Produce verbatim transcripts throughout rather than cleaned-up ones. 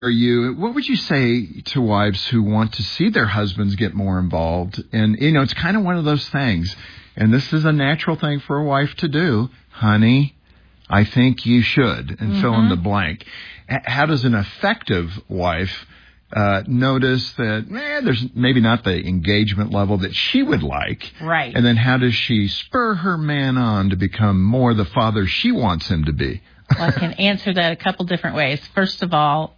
you, what would you say to wives who want to see their husbands get more involved? And, you know, it's kind of one of those things, and this is a natural thing for a wife to do. Honey, I think you should, and mm-hmm. fill in the blank. How does an effective wife uh, notice that eh, there's maybe not the engagement level that she would like? Right. And then how does she spur her man on to become more the father she wants him to be? Well, I can answer that a couple different ways. First of all,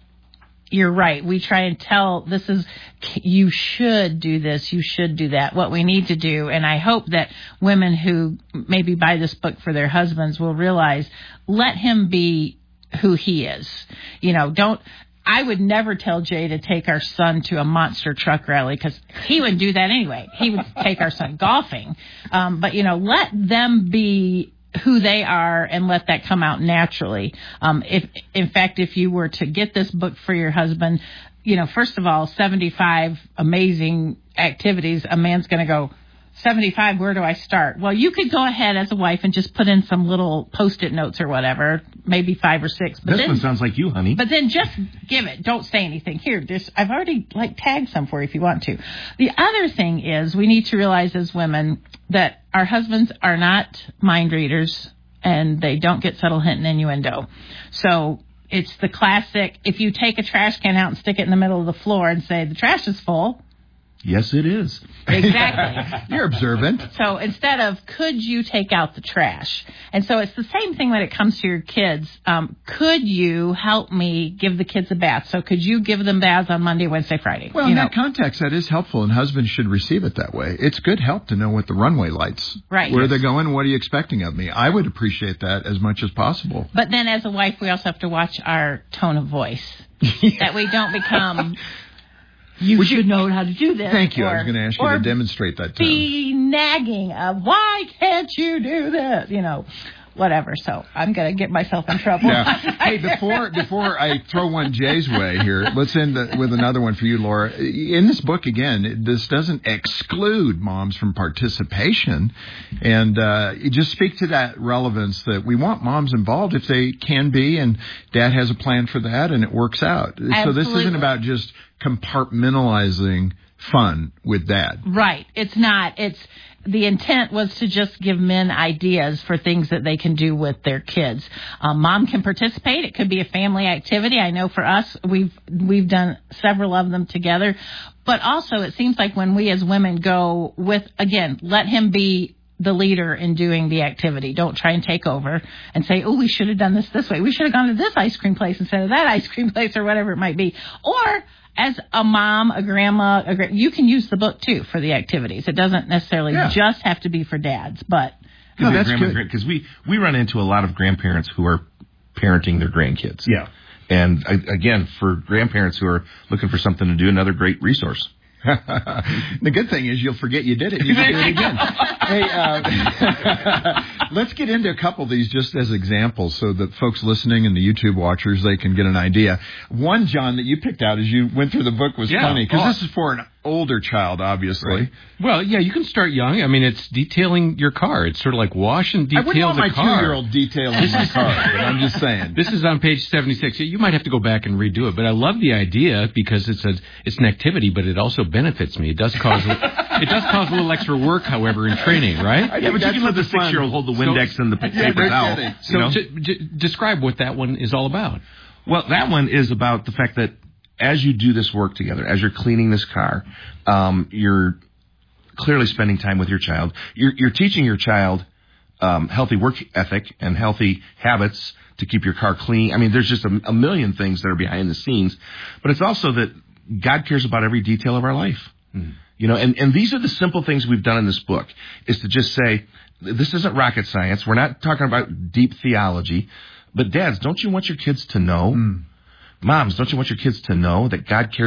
you're right. We try and tell this is, you should do this, you should do that, what we need to do. And I hope that women who maybe buy this book for their husbands will realize, let him be who he is. You know, don't, I would never tell Jay to take our son to a monster truck rally because he would do that anyway. He would take our son golfing. Um, but, you know, let them be who they are and let that come out naturally. Um, if, in fact, if you were to get this book for your husband, you know, first of all, seventy-five amazing activities, a man's going to go, seventy-five, where do I start? Well, you could go ahead as a wife and just put in some little Post-it notes or whatever, maybe five or six. But this then, one sounds like you, honey. But then just give it. Don't say anything. Here, this, I've already like tagged some for you if you want to. The other thing is we need to realize as women that our husbands are not mind readers and they don't get subtle hint and innuendo. So it's the classic, if you take a trash can out and stick it in the middle of the floor and say, the trash is full. Yes, it is. Exactly. You're observant. So instead of, could you take out the trash? And so it's the same thing when it comes to your kids. Um, could you help me give the kids a bath? So could you give them baths on Monday, Wednesday, Friday? Well, you in know? that context, that is helpful, and husbands should receive it that way. It's good help to know what the runway lights, right. where yes. they're going, what are you expecting of me? I would appreciate that as much as possible. But then as a wife, we also have to watch our tone of voice, that we don't become... You Would should you, know how to do this. Thank you. Or, I was going to ask you to demonstrate that tone. Be nagging of, why can't you do this? You know, whatever. So I'm going to get myself in trouble. Yeah. Hey, before before I throw one Jay's way here, let's end with another one for you, Laura. In this book, again, this doesn't exclude moms from participation. And uh, you just speak to that relevance that we want moms involved if they can be, and Dad has a plan for that, and it works out. Absolutely. So this isn't about just compartmentalizing fun with Dad. Right. It's not. It's the intent was to just give men ideas for things that they can do with their kids. Um, mom can participate. It could be a family activity. I know for us, we've we've done several of them together. But also, it seems like when we as women go with, again, let him be the leader in doing the activity. Don't try and take over and say, oh, we should have done this this way. We should have gone to this ice cream place instead of that ice cream place or whatever it might be. Or as a mom, a grandma, a gra- you can use the book, too, for the activities. It doesn't necessarily yeah. just have to be for dads, but... No, that's good. Because we, we run into a lot of grandparents who are parenting their grandkids. Yeah. And, again, for grandparents who are looking for something to do, another great resource. The good thing is you'll forget you did it and you can do it again. Hey, uh, let's get into a couple of these just as examples so that folks listening and the YouTube watchers, they can get an idea. One, John, that you picked out as you went through the book was yeah. funny because oh. this is for an older child, obviously. Right. Well, yeah, you can start young. I mean, it's detailing your car. It's sort of like wash and detail the car. I wouldn't want my two-year-old detailing my car, but I'm just saying. This is on page seventy-six. You might have to go back and redo it, but I love the idea because it's a, it's an activity, but it also benefits me. It does cause it does cause a little extra work, however, in training, right? Yeah, but you can let the six-year-old hold the Windex so, and the paper yeah, towel. So you know? j- j- describe what that one is all about. Well, that one is about the fact that as you do this work together, as you're cleaning this car, um, you're clearly spending time with your child. You're, you're teaching your child um, healthy work ethic and healthy habits to keep your car clean. I mean, there's just a, a million things that are behind the scenes. But it's also that God cares about every detail of our life. Mm. You know, and, and these are the simple things we've done in this book, is to just say, this isn't rocket science. We're not talking about deep theology. But dads, don't you want your kids to know? Mm. Moms, don't you want your kids to know that God cares about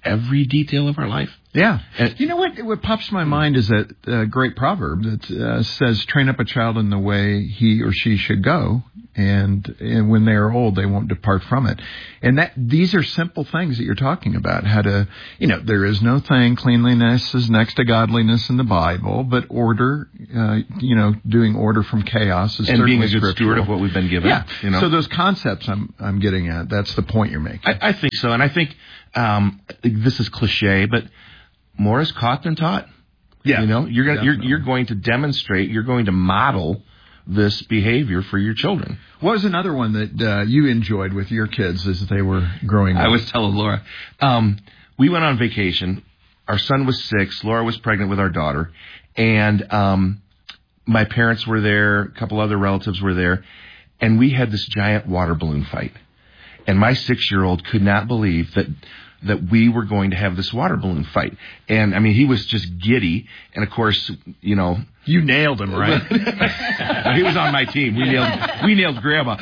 every detail of our life. Yeah. And, you know what? What pops to my mind is that uh, great proverb that uh, says, train up a child in the way he or she should go, and, and when they are old, they won't depart from it. And that these are simple things that you're talking about. How to, you know, there is no thing, cleanliness is next to godliness in the Bible, but order, uh, you know, doing order from chaos is and certainly being a good scriptural. steward of what we've been given. Yeah. You know? So those concepts I'm I'm getting at, that's the point you're making. I, I think so. And I think um, this is cliche, but more is caught than taught. Yeah. You know, you're gonna, you're, you're going to demonstrate, you're going to model this behavior for your children. What was another one that uh, you enjoyed with your kids as they were growing up? I was telling Laura, um, we went on vacation. Our son was six. Laura was pregnant with our daughter. And um, my parents were there. A couple other relatives were there. And we had this giant water balloon fight. And my six-year-old could not believe that that we were going to have this water balloon fight. And, I mean, he was just giddy. And, of course, you know... You nailed him, right? He was on my team. We nailed we nailed Grandma.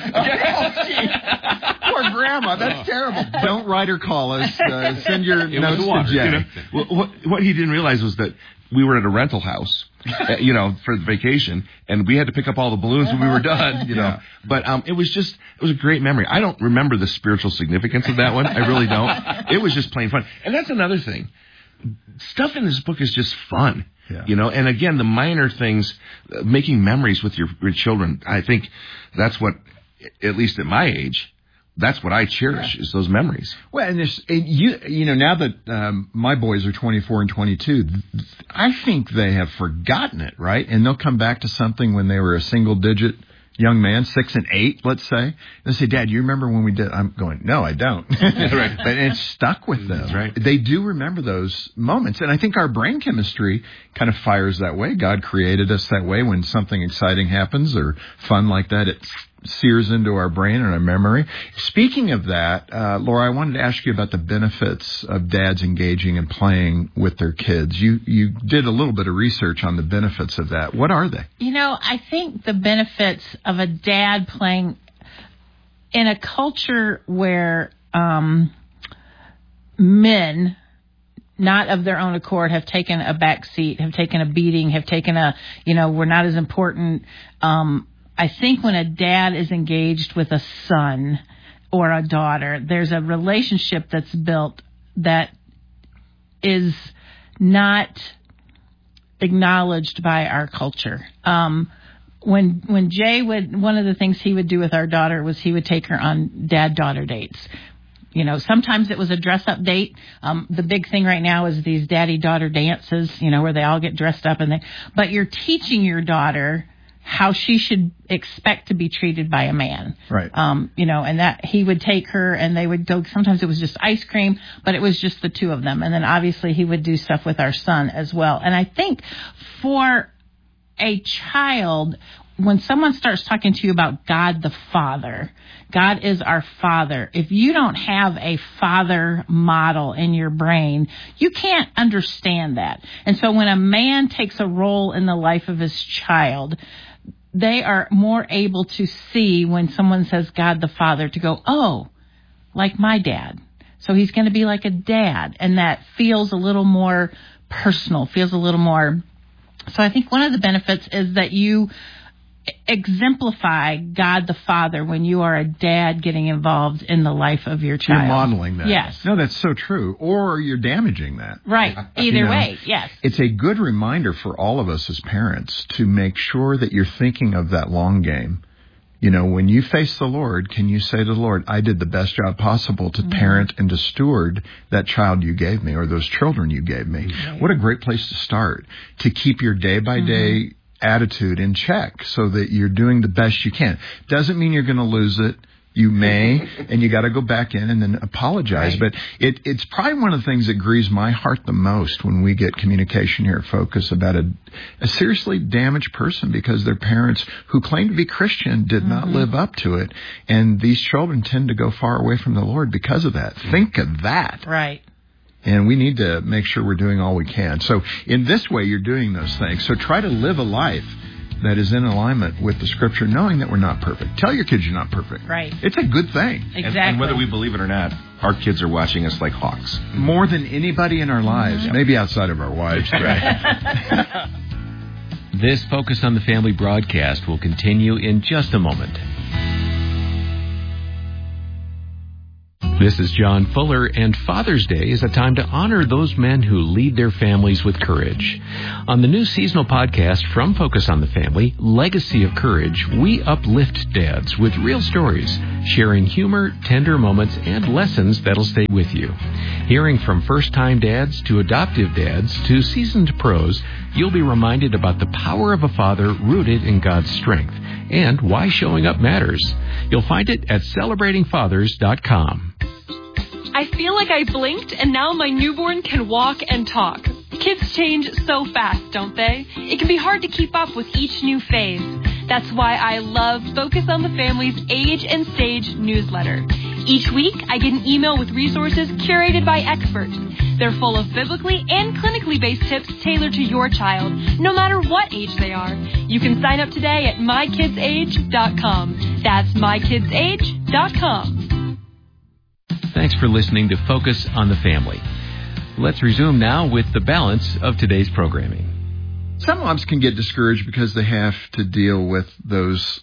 Poor Grandma. That's terrible. Don't write or call us. Uh, send your It notes was to water. Jay. You know, well, what, what he didn't realize was that we were at a rental house, uh, you know, for the vacation, and we had to pick up all the balloons when we were done, you know. Yeah. But um, it was just, it was a great memory. I don't remember the spiritual significance of that one. I really don't. It was just plain fun. And that's another thing. Stuff in this book is just fun. Yeah. You know, and again, the minor things, uh, making memories with your, your children, I think that's what, at least at my age, that's what I cherish, is those memories. Well, and there's, and you, you know, now that um, my boys are twenty-four and twenty-two, I think they have forgotten it, right? And they'll come back to something when they were a single-digit young man, six and eight, let's say. They say, Dad, you remember when we did? I'm going, no, I don't. Right. But it's stuck with them. That's right. They do remember those moments. And I think our brain chemistry kind of fires that way. God created us that way. When something exciting happens or fun like that, it sears into our brain and our memory. Speaking of that, uh, Laura, I wanted to ask you about the benefits of dads engaging and playing with their kids. You you did a little bit of research on the benefits of that. What are they? You know, I think the benefits of a dad playing in a culture where um, men, not of their own accord, have taken a back seat, have taken a beating, have taken a, you know, we're not as important. Um, I think when a dad is engaged with a son or a daughter, there's a relationship that's built that is not acknowledged by our culture. Um, when when Jay would, one of the things he would do with our daughter was he would take her on dad-daughter dates. You know, sometimes it was a dress-up date. Um, the big thing right now is these daddy-daughter dances, you know, where they all get dressed up. and they. But you're teaching your daughter how she should expect to be treated by a man. Right. Um, you know, and that he would take her and they would go, sometimes it was just ice cream, but it was just the two of them. And then obviously he would do stuff with our son as well. And I think for a child, when someone starts talking to you about God the Father, God is our Father. If you don't have a father model in your brain, you can't understand that. And so when a man takes a role in the life of his child, they are more able to see when someone says God the Father to go, oh, like my dad. So he's going to be like a dad. And that feels a little more personal, feels a little more. So I think one of the benefits is that you exemplify God the Father when you are a dad getting involved in the life of your child. You're modeling that. Yes. No, that's so true. Or you're damaging that. Right. Either You know, way, yes. It's a good reminder for all of us as parents to make sure that you're thinking of that long game. You know, when you face the Lord, can you say to the Lord, I did the best job possible to mm-hmm. parent and to steward that child you gave me or those children you gave me? Right. What a great place to start, to keep your day-by-day mm-hmm. attitude in check so that you're doing the best you can. Doesn't mean you're going to lose it. You may, and you got to go back in and then apologize. Right. But it, it's probably one of the things that grieves my heart the most when we get communication here at Focus about a, a seriously damaged person because their parents, who claim to be Christian, did mm-hmm. not live up to it. And these children tend to go far away from the Lord because of that. Mm-hmm. Think of that. Right. And we need to make sure we're doing all we can. So in this way, you're doing those things. So try to live a life that is in alignment with the Scripture, knowing that we're not perfect. Tell your kids you're not perfect. Right. It's a good thing. Exactly. And, and whether we believe it or not, our kids are watching us like hawks. More than anybody in our lives, Yep. maybe outside of our wives, Greg. This Focus on the Family broadcast will continue in just a moment. This is John Fuller, and Father's Day is a time to honor those men who lead their families with courage. On the new seasonal podcast from Focus on the Family, Legacy of Courage, we uplift dads with real stories, sharing humor, tender moments, and lessons that'll stay with you. Hearing from first-time dads to adoptive dads to seasoned pros, you'll be reminded about the power of a father rooted in God's strength and why showing up matters. You'll find it at celebrating fathers dot com. I feel like I blinked and now my newborn can walk and talk. Kids change so fast, don't they? It can be hard to keep up with each new phase. That's why I love Focus on the Family's Age and Stage newsletter. Each week, I get an email with resources curated by experts. They're full of biblically and clinically based tips tailored to your child, no matter what age they are. You can sign up today at my kids age dot com. That's my kids age dot com. Thanks for listening to Focus on the Family. Let's resume now with the balance of today's programming. Some moms can get discouraged because they have to deal with those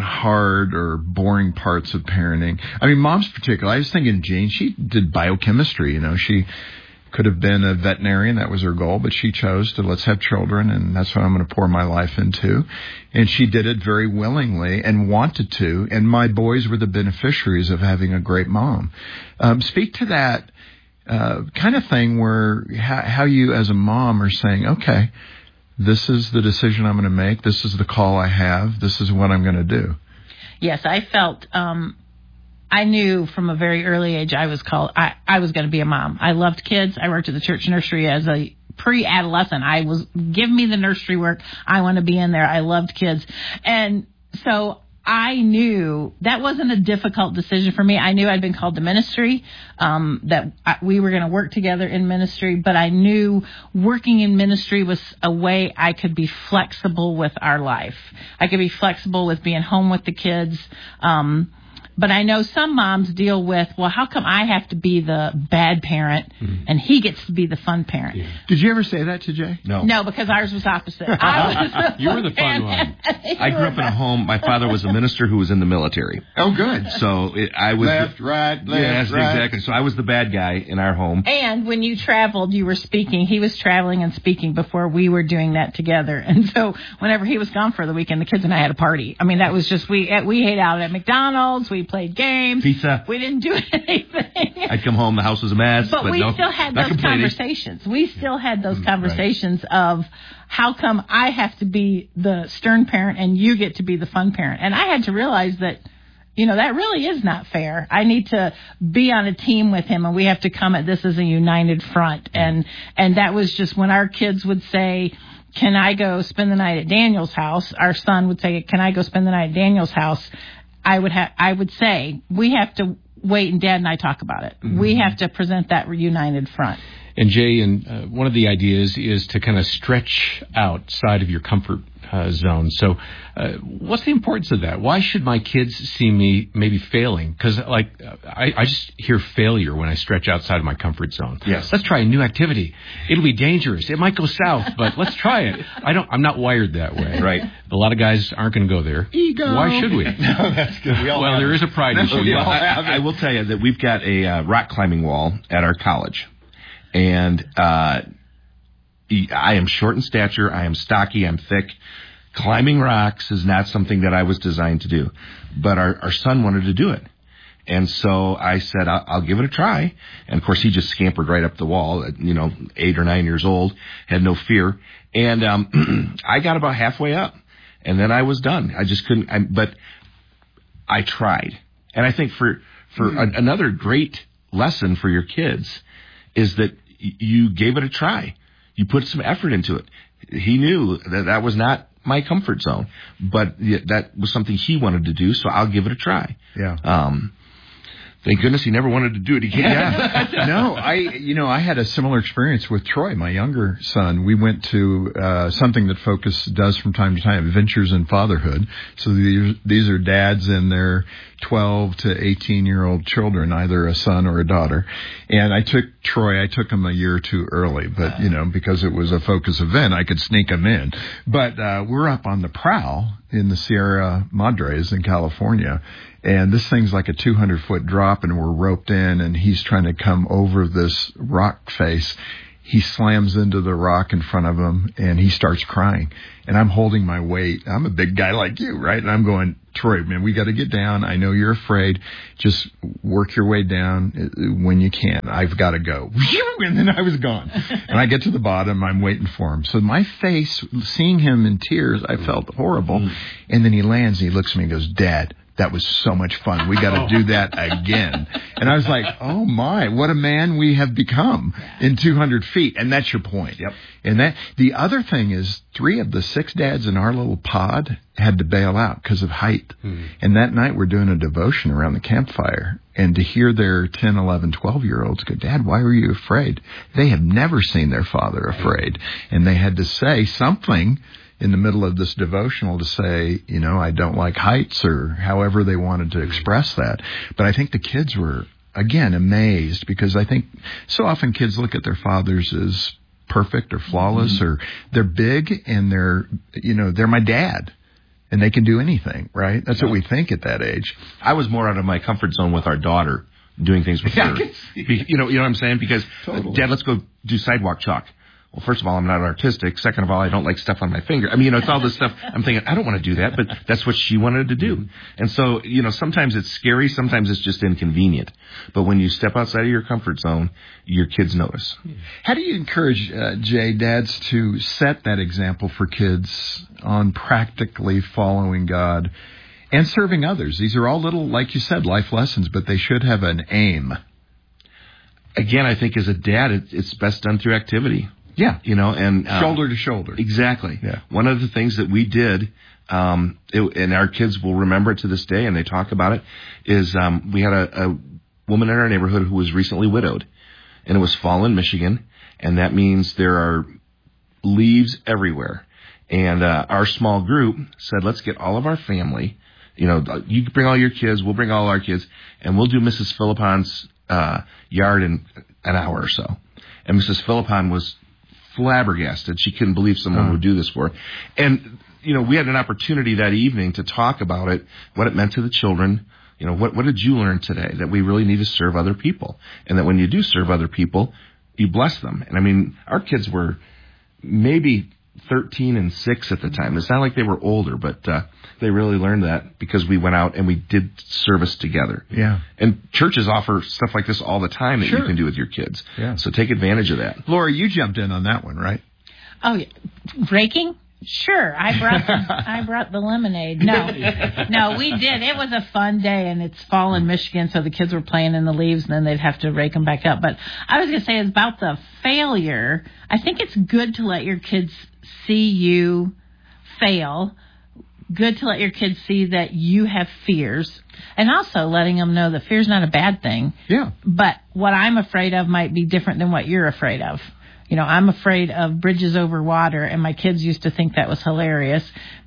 hard or boring parts of parenting. I mean, moms particularly. I was thinking Jean, she did biochemistry, you know, she could have been a veterinarian. That was her goal, but she chose to let's have children, and that's what I'm going to pour my life into. And she did it very willingly and wanted to, and my boys were the beneficiaries of having a great mom. Um, speak to that uh, kind of thing where how, how you as a mom are saying, okay, this is the decision I'm going to make. This is the call I have. This is what I'm going to do. Yes, I felt... Um I knew from a very early age I was called, I, I was going to be a mom. I loved kids. I worked at the church nursery as a pre-adolescent. I was, give me the nursery work. I want to be in there. I loved kids. And so I knew that wasn't a difficult decision for me. I knew I'd been called to ministry, um, that I, we were going to work together in ministry, but I knew working in ministry was a way I could be flexible with our life. I could be flexible with being home with the kids, um, But I know some moms deal with, well, how come I have to be the bad parent mm-hmm. and he gets to be the fun parent? Yeah. Did you ever say that to Jay? No. No, because ours was opposite. I was the you were the fun one. I grew up in a home. My father was a minister who was in the military. Oh, good. So it, I was left, right, left, yes, right. exactly. So I was the bad guy in our home. And when you traveled, you were speaking. He was traveling and speaking before we were doing that together. And so whenever he was gone for the weekend, the kids and I had a party. I mean, that was just we we ate out at McDonald's. We played games. Pizza. We didn't do anything. I'd come home, the house was a mess. But, but we no, still had not those complaining. conversations. We still had those Mm, conversations right. of how come I have to be the stern parent and you get to be the fun parent. And I had to realize that, you know, that really is not fair. I need to be on a team with him, and we have to come at this as a united front. And and that was just when our kids would say, can I go spend the night at Daniel's house? Our son would say, can I go spend the night at Daniel's house? I would have, I would say, we have to wait and Dad and I talk about it. Mm-hmm. We have to present that united front. And Jay, and uh, one of the ideas is to kind of stretch outside of your comfort uh, zone. So uh, what's the importance of that? Why should my kids see me maybe failing? Because like I, I just hear failure when I stretch outside of my comfort zone. Yes. Let's try a new activity. It'll be dangerous. It might go south, but let's try it. I don't. I'm not wired that way. Right. A lot of guys aren't going to go there. Ego. Why should we? No, that's good. We all well, there it. is a pride no, issue. we all I, have I it. will tell you that we've got a uh, rock climbing wall at our college. And uh, I am short in stature. I am stocky. I'm thick. Climbing rocks is not something that I was designed to do. But our, our son wanted to do it. And so I said, I'll, I'll give it a try. And, of course, he just scampered right up the wall at, you know, eight or nine years old, had no fear. And um, I got about halfway up, and then I was done. I just couldn't. I, but I tried. And I think for, for mm-hmm. a, another great lesson for your kids is that you gave it a try. You put some effort into it. He knew that that was not my comfort zone, but that was something he wanted to do, so I'll give it a try. Yeah. Um, Thank goodness he never wanted to do it again. Yeah. No, I, you know, I had a similar experience with Troy, my younger son. We went to uh, something that Focus does from time to time, Adventures in Fatherhood. So these, these are dads and their twelve to eighteen year old children, either a son or a daughter. And I took Troy, I took him a year or two early, but, you know, because it was a Focus event, I could sneak him in. But uh, we're up on the prow in the Sierra Madres in California. And this thing's like a two hundred foot drop, and we're roped in, and he's trying to come over this rock face. He slams into the rock in front of him, and he starts crying. And I'm holding my weight. I'm a big guy like you, right? And I'm going, Troy, man, we got to get down. I know you're afraid. Just work your way down when you can. I've got to go. And then I was gone. And I get to the bottom. I'm waiting for him. So my face, seeing him in tears, I felt horrible. And then he lands, and he looks at me and goes, Dad, that was so much fun. We got to do that again. And I was like, oh my, what a man we have become in two hundred feet. And that's your point. Yep. And that, the other thing is three of the six dads in our little pod had to bail out because of height. Mm. And that night we're doing a devotion around the campfire. And to hear their ten, eleven, twelve year olds go, Dad, why were you afraid? They have never seen their father afraid. And they had to say something in the middle of this devotional to say, you know, I don't like heights, or however they wanted to express that. But I think the kids were, again, amazed, because I think so often kids look at their fathers as perfect or flawless, mm-hmm. or they're big and they're, you know, they're my dad and they can do anything, right? That's yeah. what we think at that age. I was more out of my comfort zone with our daughter, doing things with her. Be, you know, you know what I'm saying? Because, totally. Dad, let's go do sidewalk chalk. Well, first of all, I'm not artistic. Second of all, I don't like stuff on my finger. I mean, you know, it's all this stuff. I'm thinking, I don't want to do that, but that's what she wanted to do. And so, you know, sometimes it's scary. Sometimes it's just inconvenient. But when you step outside of your comfort zone, your kids notice. How do you encourage, uh, Jay, dads to set that example for kids on practically following God and serving others? These are all little, like you said, life lessons, but they should have an aim. Again, I think as a dad, it, it's best done through activity. Yeah. You know, and uh, shoulder to shoulder. Exactly. Yeah. One of the things that we did, um, it, and our kids will remember it to this day, and they talk about it, is um, we had a, a woman in our neighborhood who was recently widowed, and it was fall in Michigan, and that means there are leaves everywhere. And uh, our small group said, let's get all of our family, you know, you bring all your kids, we'll bring all our kids, and we'll do Missus Philippon's uh, yard in an hour or so. And Missus Philippon was flabbergasted. She couldn't believe someone uh. would do this for her. And, you know, we had an opportunity that evening to talk about it, what it meant to the children. You know, what, what did you learn today? That we really need to serve other people. And that when you do serve other people, you bless them. And I mean, our kids were maybe thirteen and six at the time. It's not like they were older, but uh, they really learned that because we went out and we did service together. Yeah. And churches offer stuff like this all the time that sure. you can do with your kids. Yeah. So take advantage of that. Laura, you jumped in on that one, right? Oh, yeah. Raking? Sure. I brought the, I brought the lemonade. No, no, we did. It was a fun day, and it's fall in Michigan, so the kids were playing in the leaves, and then they'd have to rake them back up. But I was going to say it's about the failure. I think it's good to let your kids see you fail. Good to let your kids see that you have fears, and also letting them know that fear's not a bad thing. Yeah. But what I'm afraid of might be different than what you're afraid of. You know, I'm afraid of bridges over water, and my kids used to think that was hilarious.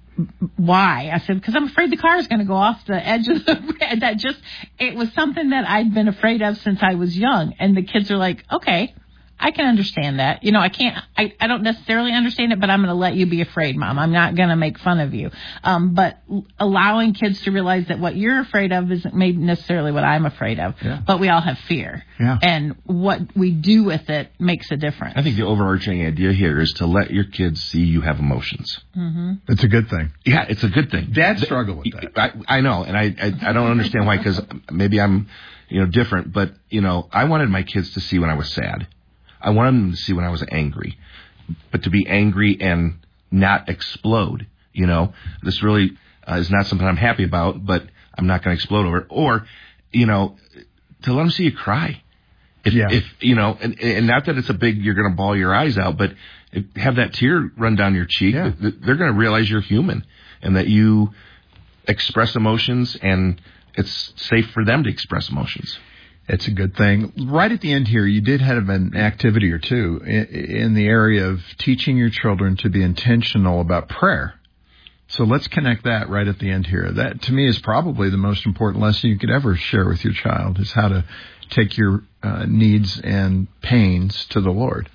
Why? I said, because I'm afraid the car is going to go off the edge of the bridge. That just, it was something that I'd been afraid of since I was young. And the kids are like, okay, I can understand that. You know, I can't, I, I don't necessarily understand it, but I'm going to let you be afraid, Mom. I'm not going to make fun of you. Um, but allowing kids to realize that what you're afraid of isn't maybe necessarily what I'm afraid of, yeah. but we all have fear. Yeah. And what we do with it makes a difference. I think the overarching idea here is to let your kids see you have emotions. Mm-hmm. It's a good thing. Yeah, it's a good thing. Dads struggle with that. I, I know, and I, I, I don't understand why, because maybe I'm, you know, different, but, you know, I wanted my kids to see when I was sad. I wanted them to see when I was angry, but to be angry and not explode, you know, this really uh, is not something I'm happy about, but I'm not going to explode over it. Or, you know, to let them see you cry. If, yeah. if you know, and, and not that it's a big, you're going to bawl your eyes out, but if, have that tear run down your cheek. Yeah. They're going to realize you're human and that you express emotions and it's safe for them to express emotions. It's a good thing. Right at the end here, you did have an activity or two in, in the area of teaching your children to be intentional about prayer. So let's connect that right at the end here. That, to me, is probably the most important lesson you could ever share with your child, is how to take your uh, needs and pains to the Lord.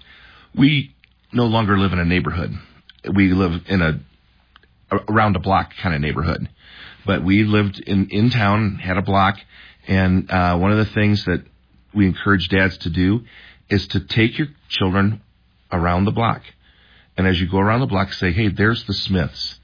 We no longer live in a neighborhood. We live in a around a block kind of neighborhood. But we lived in, in town, had a block, and uh, one of the things that we encourage dads to do is to take your children around the block. And as you go around the block, say, hey, there's the Smiths.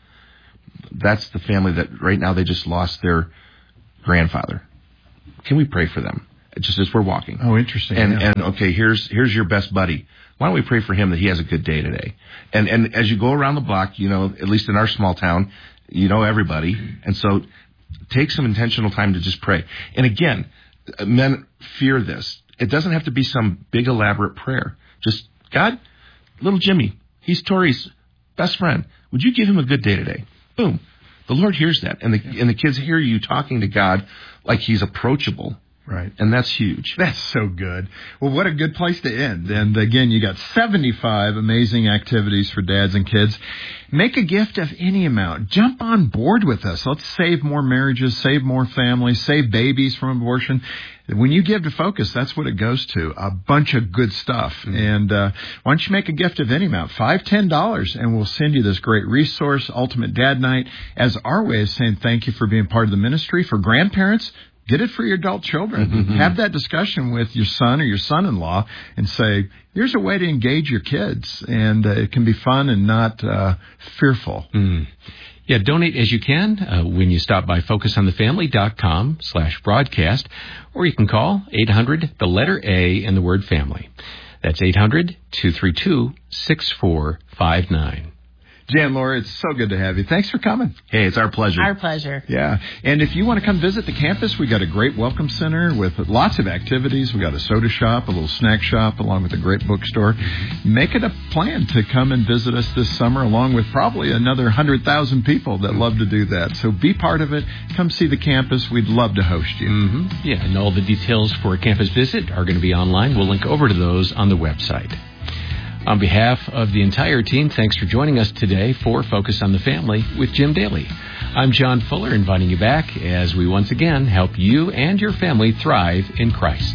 That's the family that right now they just lost their grandfather. Can we pray for them? Just as we're walking. Oh, interesting. And, yeah. and okay, here's here's your best buddy. Why don't we pray for him that he has a good day today? And and as you go around the block, you know, at least in our small town, you know everybody. And so take some intentional time to just pray. And again, men fear this. It doesn't have to be some big elaborate prayer. Just, God, little Jimmy, he's Tori's best friend. Would you give him a good day today? Boom. The Lord hears that. And the and the kids hear you talking to God like he's approachable. Right. And that's huge. That's so good. Well, what a good place to end. And again, you got seventy-five amazing activities for dads and kids. Make a gift of any amount. Jump on board with us. Let's save more marriages, save more families, save babies from abortion. When you give to Focus, that's what it goes to. A bunch of good stuff. Mm-hmm. And uh, why don't you make a gift of any amount? Five, ten dollars, and we'll send you this great resource, Ultimate Dad Night, as our way of saying thank you for being part of the ministry. For grandparents, get it for your adult children. Mm-hmm. Have that discussion with your son or your son-in-law and say, here's a way to engage your kids. And uh, it can be fun and not uh, fearful. Mm. Yeah, donate as you can uh, when you stop by focus on the family dot com slash broadcast, or you can call eight hundred, the letter A, and the word family. That's eight hundred, two three two, six four five nine. Jan, Laura, it's so good to have you. Thanks for coming. Hey, it's our pleasure. Our pleasure. Yeah. And if you want to come visit the campus, we got a great welcome center with lots of activities. We got a soda shop, a little snack shop, along with a great bookstore. Make it a plan to come and visit us this summer, along with probably another one hundred thousand people that love to do that. So be part of it. Come see the campus. We'd love to host you. Mm-hmm. Yeah, and all the details for a campus visit are going to be online. We'll link over to those on the website. On behalf of the entire team, thanks for joining us today for Focus on the Family with Jim Daly. I'm John Fuller, inviting you back as we once again help you and your family thrive in Christ.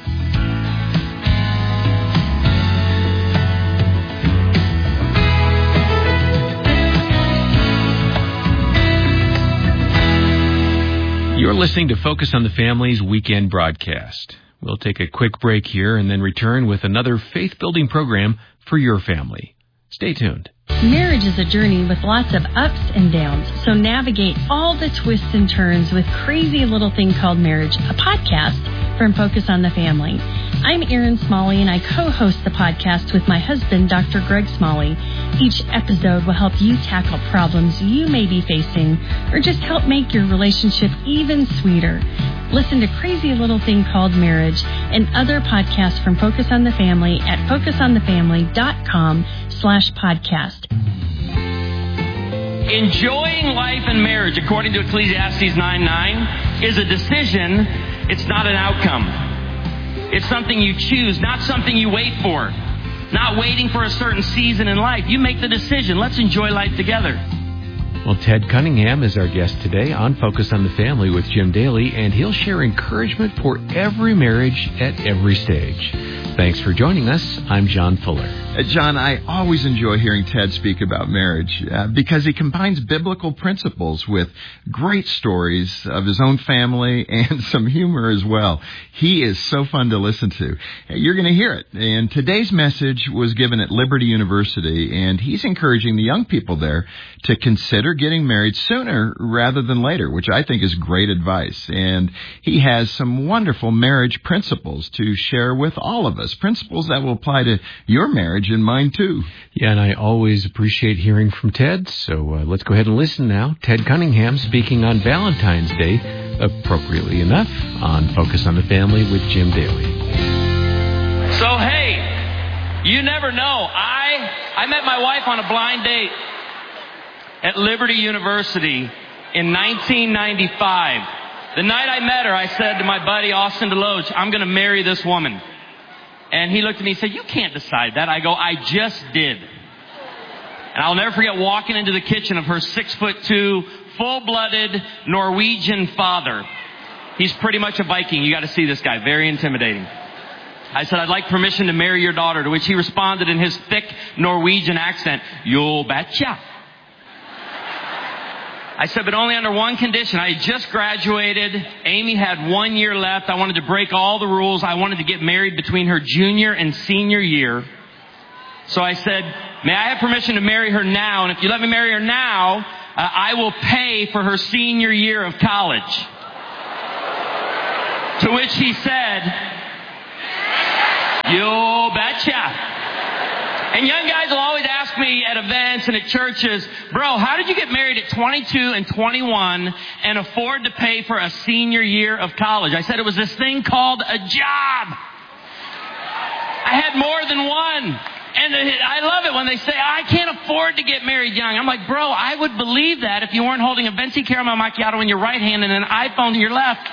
You're listening to Focus on the Family's weekend broadcast. We'll take a quick break here and then return with another faith-building program for your family. Stay tuned. Marriage is a journey with lots of ups and downs, so navigate all the twists and turns with Crazy Little Thing Called Marriage, a podcast from Focus on the Family. I'm Erin Smalley, and I co-host the podcast with my husband, Doctor Greg Smalley. Each episode will help you tackle problems you may be facing or just help make your relationship even sweeter. Listen to Crazy Little Thing Called Marriage and other podcasts from Focus on the Family at focus on the family dot com slash podcast. Enjoying life and marriage, according to Ecclesiastes nine nine, is a decision. It's not an outcome. It's something you choose, not something you wait for. Not waiting for a certain season in life. You make the decision. Let's enjoy life together. Well, Ted Cunningham is our guest today on Focus on the Family with Jim Daly, and he'll share encouragement for every marriage at every stage. Thanks for joining us. I'm John Fuller. Uh, John, I always enjoy hearing Ted speak about marriage uh, because he combines biblical principles with great stories of his own family and some humor as well. He is so fun to listen to. You're going to hear it. And today's message was given at Liberty University, and he's encouraging the young people there to consider getting married sooner rather than later, which I think is great advice. And he has some wonderful marriage principles to share with all of us, principles that will apply to your marriage and mine too. Yeah, and I always appreciate hearing from Ted, so uh, let's go ahead and listen now. Ted Cunningham speaking on Valentine's Day, appropriately enough, on Focus on the Family with Jim Daly. So, hey, you never know. I I met my wife on a blind date at Liberty University in nineteen ninety-five. The night I met her, I said to my buddy, Austin Deloach, I'm going to marry this woman. And he looked at me and said, you can't decide that. I go, I just did. And I'll never forget walking into the kitchen of her six foot two, full-blooded Norwegian father. He's pretty much a Viking. You got to see this guy. Very intimidating. I said, I'd like permission to marry your daughter, to which he responded in his thick Norwegian accent, "You betcha." I said, but only under one condition. I had just graduated. Amy had one year left. I wanted to break all the rules. I wanted to get married between her junior and senior year. So I said, may I have permission to marry her now? And if you let me marry her now, uh, I will pay for her senior year of college. To which he said, you betcha. And young guys will always ask me at events and at churches, bro, how did you get married at twenty-two and twenty-one and afford to pay for a senior year of college? I said it was this thing called a job. I had more than one. And I love it when they say, I can't afford to get married young. I'm like, bro, I would believe that if you weren't holding a Venti Caramel Macchiato in your right hand and an iPhone in your left.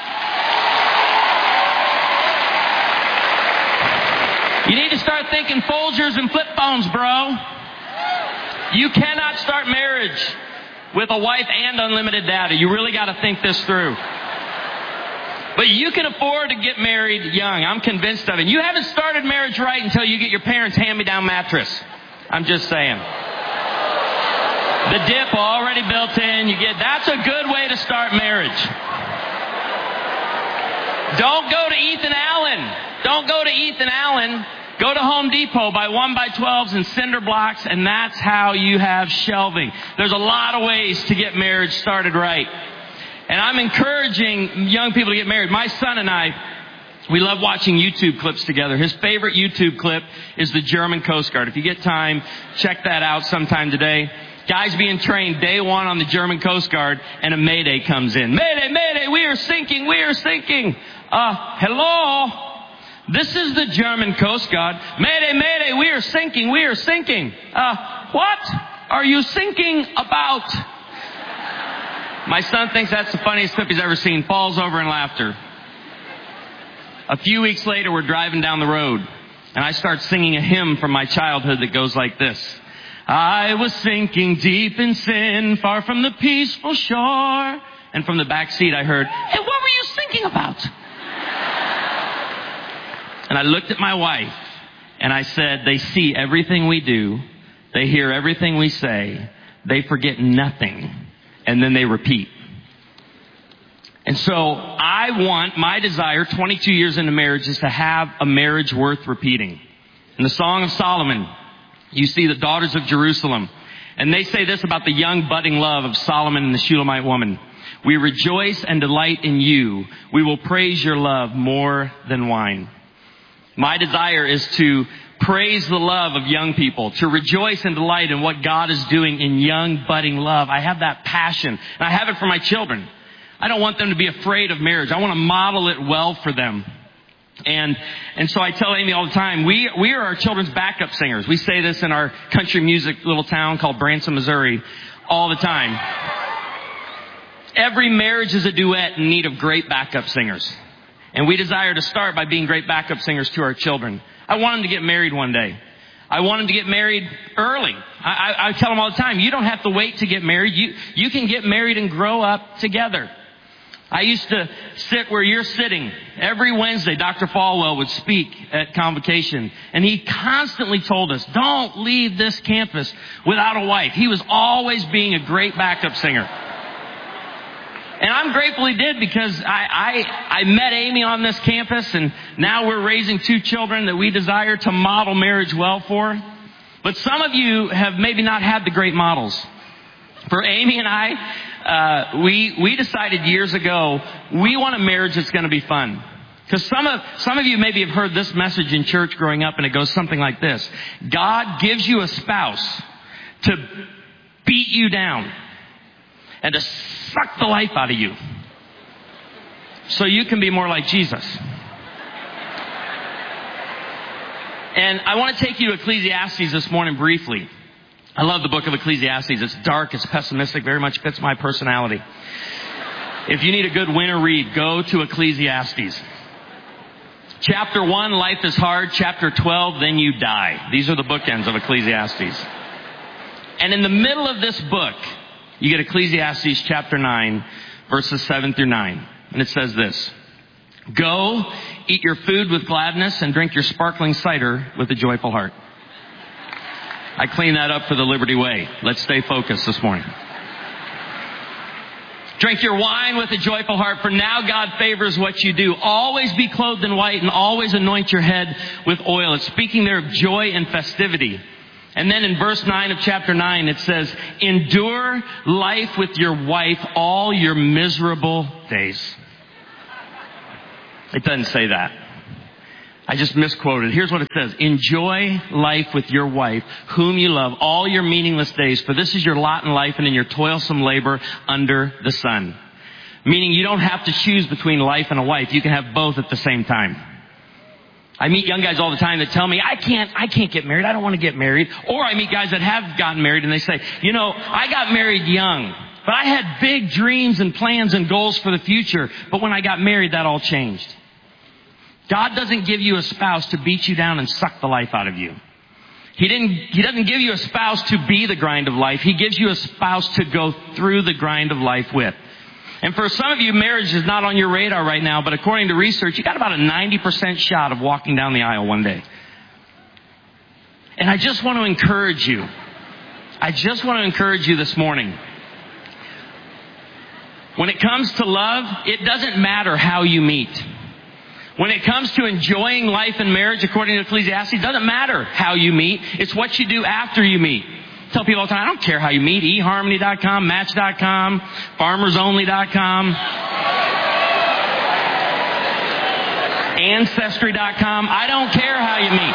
You need to start thinking Folgers and flip phones, bro. You cannot start marriage with a wife and unlimited data. You really got to think this through. But you can afford to get married young. I'm convinced of it. You haven't started marriage right until you get your parents' hand-me-down mattress. I'm just saying. The dip already built in. You get that's a good way to start marriage. Don't go to Ethan Allen. Don't go to Ethan Allen. Go to Home Depot, buy one by twelves and cinder blocks, and that's how you have shelving. There's a lot of ways to get marriage started right. And I'm encouraging young people to get married. My son and I, we love watching YouTube clips together. His favorite YouTube clip is the German Coast Guard. If you get time, check that out sometime today. Guys being trained day one on the German Coast Guard, and a mayday comes in. Mayday, mayday, we are sinking, we are sinking. Uh, hello? This is the German Coast Guard. Mayday, mayday, we are sinking, we are sinking. Uh, what are you sinking about? My son thinks that's the funniest clip he's ever seen. Falls over in laughter. A few weeks later, we're driving down the road, and I start singing a hymn from my childhood that goes like this. I was sinking deep in sin, far from the peaceful shore. And from the back seat, I heard, hey, what were you thinking about? And I looked at my wife, and I said, they see everything we do. They hear everything we say. They forget nothing. And then they repeat. And so I want, my desire, twenty-two years into marriage, is to have a marriage worth repeating. In the Song of Solomon, you see the daughters of Jerusalem. And they say this about the young budding love of Solomon and the Shulamite woman. We rejoice and delight in you. We will praise your love more than wine. My desire is to praise the love of young people, to rejoice and delight in what God is doing in young, budding love. I have that passion, and I have it for my children. I don't want them to be afraid of marriage. I want to model it well for them. And and so I tell Amy all the time, we we are our children's backup singers. We say this in our country music little town called Branson, Missouri, all the time. Every marriage is a duet in need of great backup singers. And we desire to start by being great backup singers to our children. I want them to get married one day. I want them to get married early. I, I, I tell them all the time, you don't have to wait to get married. You, you can get married and grow up together. I used to sit where you're sitting. Every Wednesday, Doctor Falwell would speak at Convocation. And he constantly told us, don't leave this campus without a wife. He was always being a great backup singer. And I'm grateful he did, because I, I, I met Amy on this campus, and now we're raising two children that we desire to model marriage well for. But some of you have maybe not had the great models. For Amy and I, uh, we, we decided years ago, we want a marriage that's going to be fun. Because some of, some of you maybe have heard this message in church growing up, and it goes something like this. God gives you a spouse to beat you down and to suck the life out of you so you can be more like Jesus. And I want to take you to Ecclesiastes this morning briefly. I love the book of Ecclesiastes. It's dark, it's pessimistic, very much fits my personality. If you need a good winter read, go to Ecclesiastes. Chapter one, life is hard. Chapter twelve, then you die. These are the bookends of Ecclesiastes. And in the middle of this book, you get Ecclesiastes chapter nine, verses seven through nine. And it says this: Go, eat your food with gladness and drink your sparkling cider with a joyful heart. I cleaned that up for the Liberty Way. Let's stay focused this morning. Drink your wine with a joyful heart, for now God favors what you do. Always be clothed in white and always anoint your head with oil. It's speaking there of joy and festivity. And then in verse nine of chapter nine, it says, endure life with your wife all your miserable days. It doesn't say that. I just misquoted. Here's what it says. Enjoy life with your wife, whom you love, all your meaningless days, for this is your lot in life and in your toilsome labor under the sun. Meaning you don't have to choose between life and a wife. You can have both at the same time. I meet young guys all the time that tell me, I can't, I can't get married. I don't want to get married. Or I meet guys that have gotten married and they say, you know, I got married young, but I had big dreams and plans and goals for the future. But when I got married, that all changed. God doesn't give you a spouse to beat you down and suck the life out of you. He didn't, He doesn't give you a spouse to be the grind of life. He gives you a spouse to go through the grind of life with. And for some of you, marriage is not on your radar right now, but according to research, you got about a ninety percent shot of walking down the aisle one day. And I just want to encourage you. I just want to encourage you this morning. When it comes to love, it doesn't matter how you meet. When it comes to enjoying life and marriage, according to Ecclesiastes, it doesn't matter how you meet. It's what you do after you meet. I tell people all the time, I don't care how you meet. e harmony dot com, match dot com, farmers only dot com, ancestry dot com. I don't care how you meet.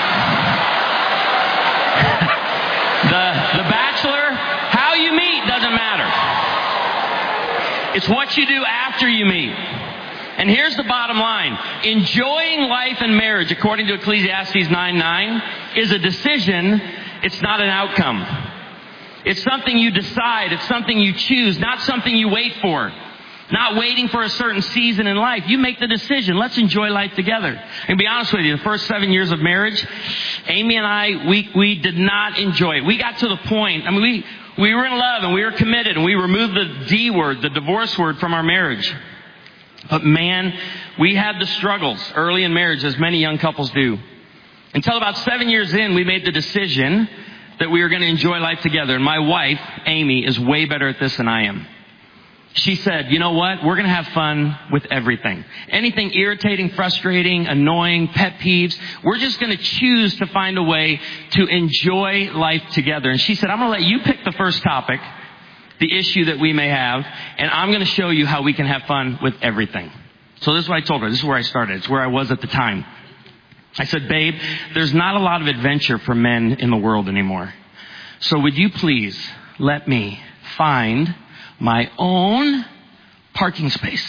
the, the Bachelor, how you meet doesn't matter. It's what you do after you meet. And here's the bottom line. Enjoying life and marriage, according to Ecclesiastes nine nine, is a decision. It's not an outcome. It's something you decide. It's something you choose, not something you wait for. Not waiting for a certain season in life. You make the decision. Let's enjoy life together. And to be honest with you, the first seven years of marriage, Amy and I, we, we did not enjoy it. We got to the point, I mean, we, we were in love and we were committed and we removed the D word, the divorce word, from our marriage. But man, we had the struggles early in marriage, as many young couples do. Until about seven years in, we made the decision that we were going to enjoy life together. And my wife, Amy, is way better at this than I am. She said, you know what? We're going to have fun with everything. Anything irritating, frustrating, annoying, pet peeves, we're just going to choose to find a way to enjoy life together. And she said, I'm going to let you pick the first topic, the issue that we may have, and I'm going to show you how we can have fun with everything. So this is what I told her. This is where I started. It's where I was at the time. I said, babe, there's not a lot of adventure for men in the world anymore. So would you please let me find my own parking space?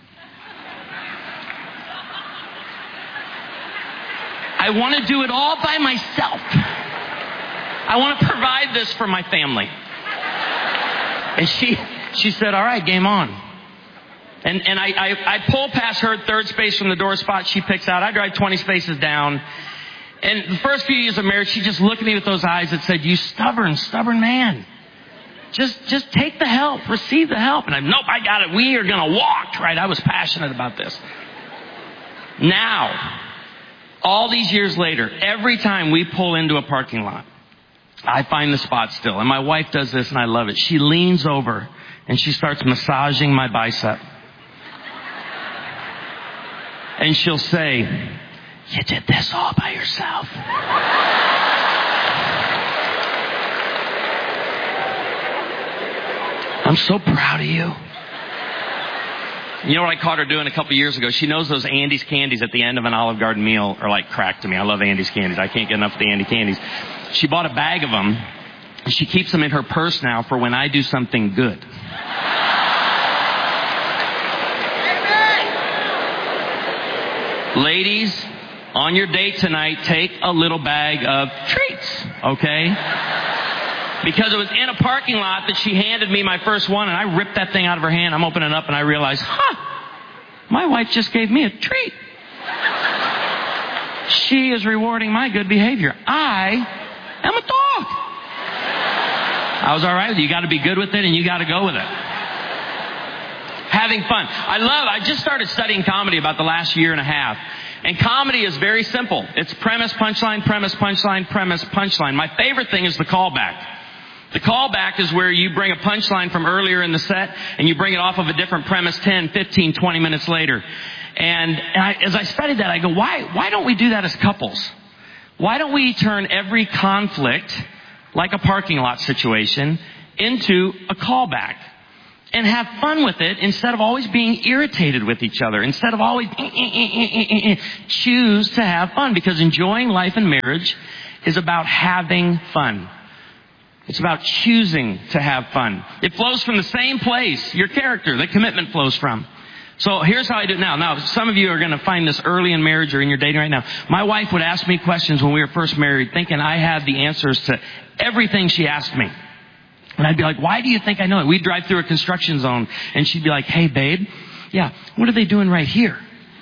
I want to do it all by myself. I want to provide this for my family. And she she said, all right, game on. And and I, I, I pull past her third space from the door spot she picks out. I drive twenty spaces down. And the first few years of marriage, she just looked at me with those eyes that said, you stubborn, stubborn man. Just just take the help. Receive the help. And I'm, nope, I got it. We are going to walk. Right? I was passionate about this. Now, all these years later, every time we pull into a parking lot, I find the spot still. And my wife does this and I love it. She leans over and she starts massaging my bicep. And she'll say, you did this all by yourself. I'm so proud of you. You know what I caught her doing a couple years ago? She knows those Andy's candies at the end of an Olive Garden meal are like crack to me. I love Andy's candies. I can't get enough of the Andy candies. She bought a bag of them, and she keeps them in her purse now for when I do something good. Ladies, on your date tonight, take a little bag of treats, okay? Because it was in a parking lot that she handed me my first one, and I ripped that thing out of her hand. I'm opening it up, and I realized, huh, my wife just gave me a treat. She is rewarding my good behavior. I am a dog. I was all right with it. You got to be good with it, and you got to go with it. Having fun. I love, I just started studying comedy about the last year and a half. And comedy is very simple. It's premise, punchline, premise, punchline, premise, punchline. My favorite thing is the callback. The callback is where you bring a punchline from earlier in the set and you bring it off of a different premise ten, fifteen, twenty minutes later. And I, as I studied that, I go, why, why don't we do that as couples? Why don't we turn every conflict, like a parking lot situation, into a callback? And have fun with it instead of always being irritated with each other. Instead of always eh, eh, eh, eh, eh, eh. Choose to have fun, because enjoying life and marriage is about having fun. It's about choosing to have fun. It flows from the same place, your character, the commitment flows from. So here's how I do it now. Now, some of you are going to find this early in marriage or in your dating right now. My wife would ask me questions when we were first married, thinking I had the answers to everything she asked me. And I'd be like, why do you think I know it? We'd drive through a construction zone, and she'd be like, hey, babe, yeah, what are they doing right here?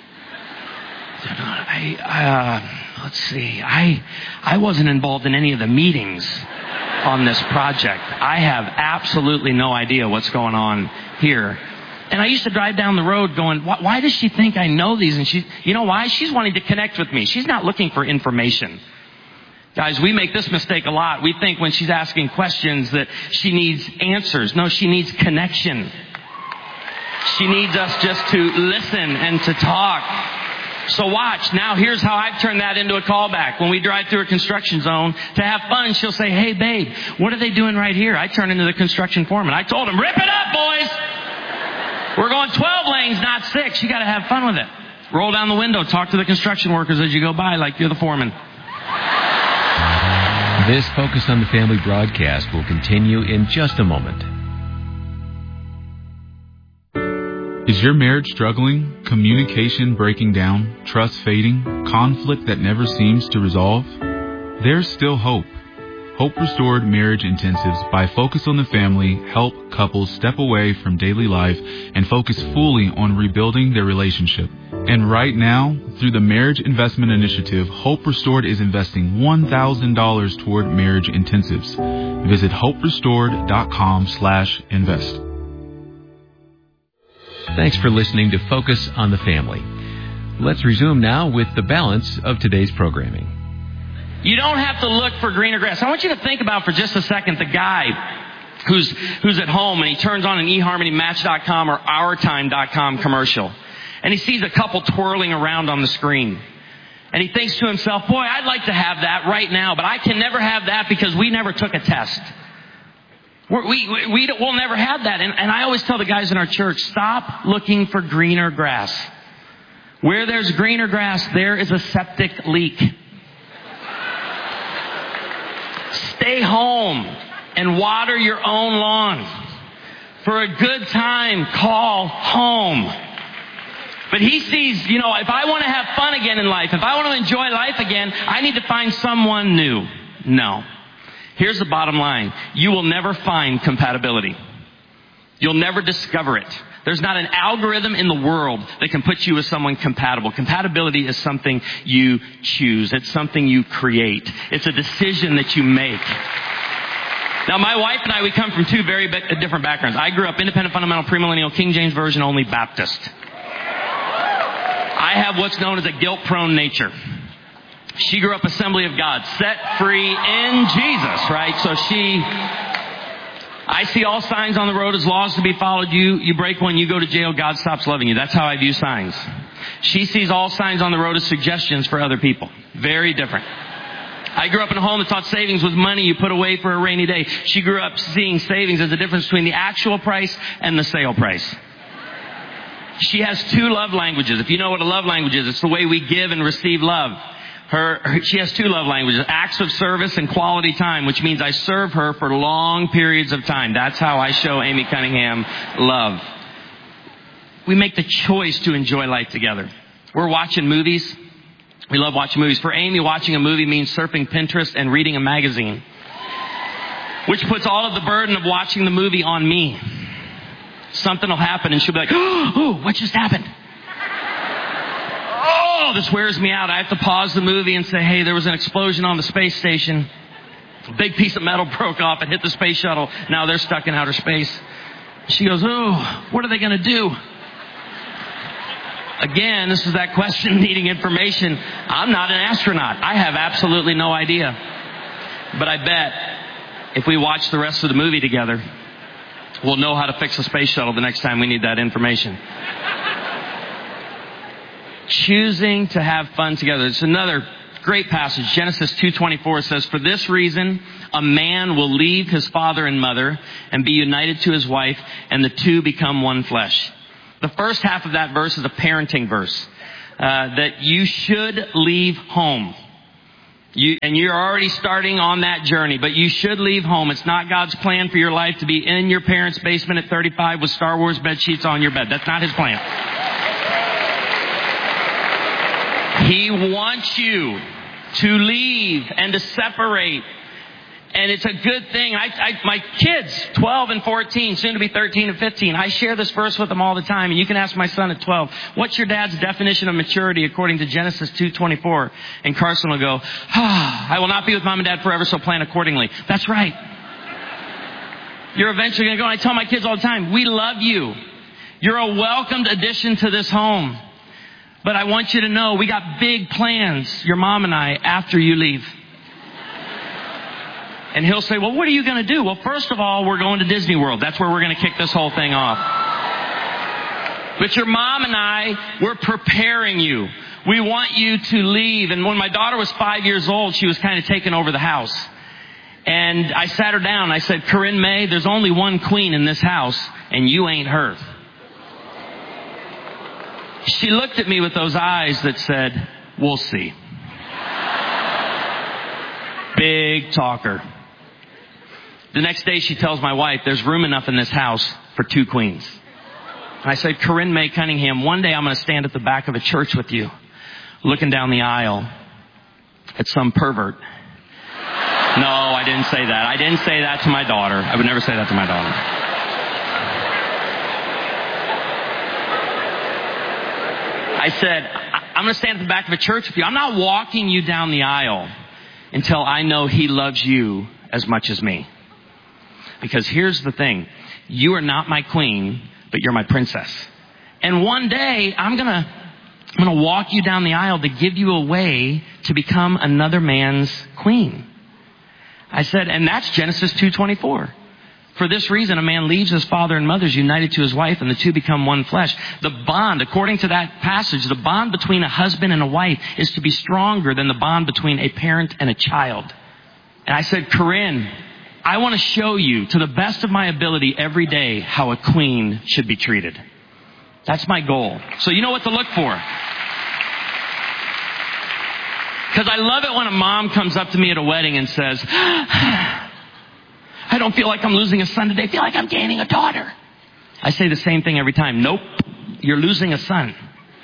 I, uh, let's see, I, I wasn't involved in any of the meetings on this project. I have absolutely no idea what's going on here. And I used to drive down the road going, why, why does she think I know these? And she, you know why? She's wanting to connect with me. She's not looking for information. Guys, we make this mistake a lot. We think when she's asking questions that she needs answers. No, she needs connection. She needs us just to listen and to talk. So watch. Now here's how I've turned that into a callback. When we drive through a construction zone to have fun, she'll say, hey, babe, what are they doing right here? I turn into the construction foreman. I told him, rip it up, boys. We're going twelve lanes, not six. You got to have fun with it. Roll down the window. Talk to the construction workers as you go by like you're the foreman. This Focus on the Family broadcast will continue in just a moment. Is your marriage struggling? Communication breaking down? Trust fading? Conflict that never seems to resolve? There's still hope. Hope Restored Marriage Intensives by Focus on the Family help couples step away from daily life and focus fully on rebuilding their relationship. And right now, through the Marriage Investment Initiative, Hope Restored is investing one thousand dollars toward marriage intensives. Visit hoperestored.com slash invest. Thanks for listening to Focus on the Family. Let's resume now with the balance of today's programming. You don't have to look for greener grass. I want you to think about for just a second the guy who's who's at home and he turns on an e harmony match dot com or our time dot com commercial. And he sees a couple twirling around on the screen. And he thinks to himself, boy, I'd like to have that right now, but I can never have that because we never took a test. We're, we, we, we, we'll never have that. And, and I always tell the guys in our church, stop looking for greener grass. Where there's greener grass, there is a septic leak. Stay home and water your own lawn. For a good time, call home. But he sees, you know, if I want to have fun again in life, if I want to enjoy life again, I need to find someone new. No. Here's the bottom line. You will never find compatibility. You'll never discover it. There's not an algorithm in the world that can put you with someone compatible. Compatibility is something you choose. It's something you create. It's a decision that you make. Now, my wife and I, we come from two very different backgrounds. I grew up independent, fundamental, premillennial, King James Version only Baptist. I have what's known as a guilt-prone nature. She grew up Assembly of God, set free in Jesus, right? So she... I see all signs on the road as laws to be followed. You you break one, you go to jail, God stops loving you. That's how I view signs. She sees all signs on the road as suggestions for other people. Very different. I grew up in a home that taught savings was money you put away for a rainy day. She grew up seeing savings as the difference between the actual price and the sale price. She has two love languages. If you know what a love language is, it's the way we give and receive love. Her, her, she has two love languages, acts of service and quality time, which means I serve her for long periods of time. That's how I show Amy Cunningham love. We make the choice to enjoy life together. We're watching movies. We love watching movies. For Amy, watching a movie means surfing Pinterest and reading a magazine. which puts all of the burden of watching the movie on me. Something will happen and she'll be like, oh, what just happened? Oh, this wears me out. I have to pause the movie and say, hey, there was an explosion on the space station. A big piece of metal broke off and hit the space shuttle. Now they're stuck in outer space. She goes, oh, what are they going to do? Again, this is that question needing information. I'm not an astronaut. I have absolutely no idea. But I bet if we watch the rest of the movie together, we'll know how to fix a space shuttle the next time we need that information. Choosing to have fun together. It's another great passage. Genesis two twenty-four says, for this reason, a man will leave his father and mother and be united to his wife, and the two become one flesh. The first half of that verse is a parenting verse, uh, that you should leave home. You, and you're already starting on that journey, but you should leave home. It's not God's plan for your life to be in your parents' basement at thirty-five with Star Wars bed sheets on your bed. That's not His plan. He wants you to leave and to separate. And it's a good thing. I, I, my kids, twelve and fourteen, soon to be thirteen and fifteen, I share this verse with them all the time. And you can ask my son at twelve, what's your dad's definition of maturity according to Genesis two twenty-four? And Carson will go, ah, I will not be with mom and dad forever, so plan accordingly. That's right. You're eventually going to go. And I tell my kids all the time, we love you. You're a welcomed addition to this home. But I want you to know we got big plans, your mom and I, after you leave. And he'll say, well, what are you going to do? Well, first of all, we're going to Disney World. That's where we're going to kick this whole thing off. But your mom and I, we're preparing you. We want you to leave. And when my daughter was five years old, she was kind of taking over the house. And I sat her down. I said, Corinne May, there's only one queen in this house, and you ain't her. She looked at me with those eyes that said, we'll see. Big talker. The next day she tells my wife, there's room enough in this house for two queens. And I said, Corinne May Cunningham, one day I'm going to stand at the back of a church with you, looking down the aisle at some pervert. No, I didn't say that. I didn't say that to my daughter. I would never say that to my daughter. I said, I'm going to stand at the back of a church with you. I'm not walking you down the aisle until I know He loves you as much as me. Because here's the thing. You are not my queen, but you're my princess. And one day, I'm going to I'm going to walk you down the aisle to give you a way to become another man's queen. I said, and that's Genesis two twenty-four. For this reason, a man leaves his father and mother, is united to his wife, and the two become one flesh. The bond, according to that passage, the bond between a husband and a wife is to be stronger than the bond between a parent and a child. And I said, Corinne, I want to show you to the best of my ability every day how a queen should be treated. That's my goal. So you know what to look for. Because I love it when a mom comes up to me at a wedding and says, I don't feel like I'm losing a son today. I feel like I'm gaining a daughter. I say the same thing every time. Nope, you're losing a son.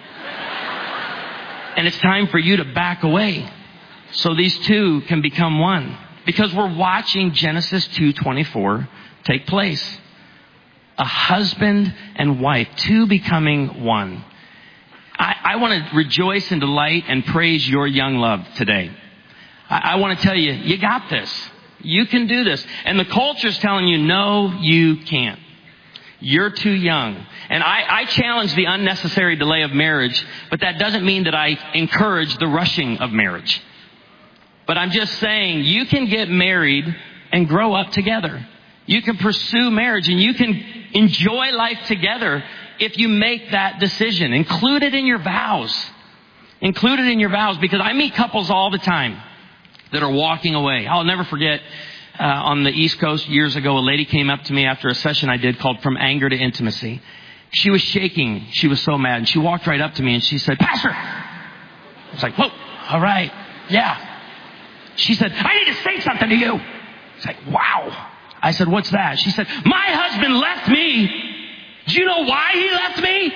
And it's time for you to back away so these two can become one. Because we're watching Genesis two twenty-four take place. A husband and wife, two becoming one. I, I want to rejoice and delight and praise your young love today. I, I want to tell you, you got this. You can do this. And the culture's telling you, no, you can't. You're too young. And I, I challenge the unnecessary delay of marriage, but that doesn't mean that I encourage the rushing of marriage. But I'm just saying, you can get married and grow up together. You can pursue marriage and you can enjoy life together if you make that decision. Include it in your vows. Include it in your vows, because I meet couples all the time that are walking away. I'll never forget, uh, on the East Coast years ago, a lady came up to me after a session I did called From Anger to Intimacy. She was shaking. She was so mad. And she walked right up to me and she said, Pastor. I was like, whoa, all right. Yeah. She said, I need to say something to you. It's like, wow. I said, what's that? She said, my husband left me. Do you know why he left me?